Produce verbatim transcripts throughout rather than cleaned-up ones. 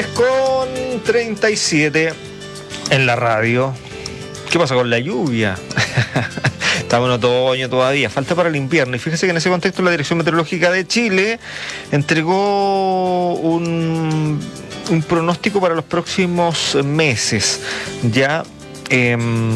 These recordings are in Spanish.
Con treinta y siete en la radio. ¿Qué pasa con la lluvia? Estamos en otoño todavía, falta para el invierno. Y fíjese que en ese contexto la Dirección Meteorológica de Chile entregó un, un pronóstico para los próximos meses. Ya, eh,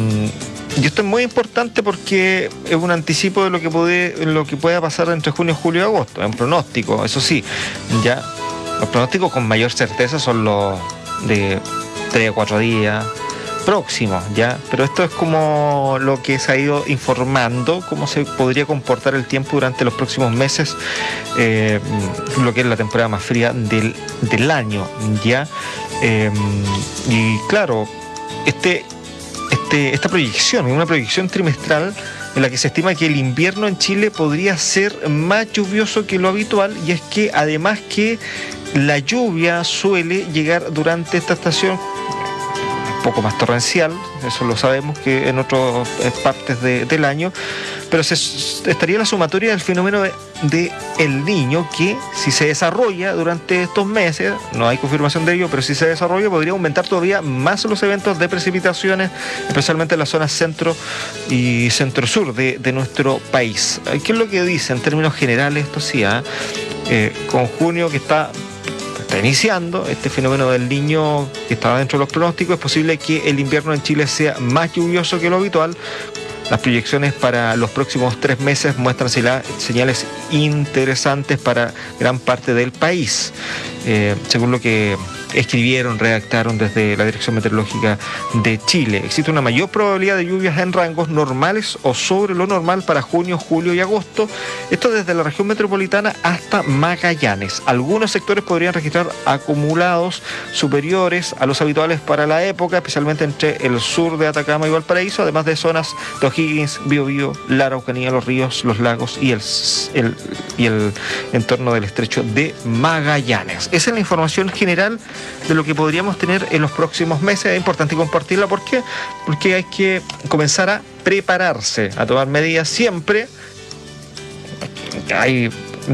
y esto es muy importante porque es un anticipo de lo que puede, lo que pueda pasar entre junio, julio y agosto. Es un pronóstico, eso sí. Ya, los pronósticos con mayor certeza son los de tres a cuatro días próximos, ¿ya? Pero esto es como lo que se ha ido informando, cómo se podría comportar el tiempo durante los próximos meses, eh, lo que es la temporada más fría del, del año, ¿ya? Eh, y claro, este, este, esta proyección, una proyección trimestral en la que se estima que el invierno en Chile podría ser más lluvioso que lo habitual, y es que además que la lluvia suele llegar durante esta estación poco más torrencial, eso lo sabemos que en otras partes de, del año, pero se, estaría la sumatoria del fenómeno de, de El Niño, que si se desarrolla durante estos meses, no hay confirmación de ello, pero si se desarrolla podría aumentar todavía más los eventos de precipitaciones, especialmente en la zona centro y centro-sur de, de nuestro país. ¿Qué es lo que dice en términos generales esto? Sí, ¿eh? Eh, con junio que está Está iniciando este fenómeno del Niño que estaba dentro de los pronósticos, es posible que el invierno en Chile sea más lluvioso que lo habitual. Las proyecciones para los próximos tres meses muestran señales interesantes para gran parte del país, eh, según lo que escribieron, redactaron desde la Dirección Meteorológica de Chile. Existe una mayor probabilidad de lluvias en rangos normales o sobre lo normal para junio, julio y agosto. Esto desde la región metropolitana hasta Magallanes. Algunos sectores podrían registrar acumulados superiores a los habituales para la época, especialmente entre el sur de Atacama y Valparaíso, además de zonas de O'Higgins, Biobío, la Araucanía, los ríos, los lagos y el, el, y el entorno del estrecho de Magallanes. Esa es la información general de lo que podríamos tener en los próximos meses. Es importante compartirla. ¿Por qué? Porque hay que comenzar a prepararse, a tomar medidas siempre. Hay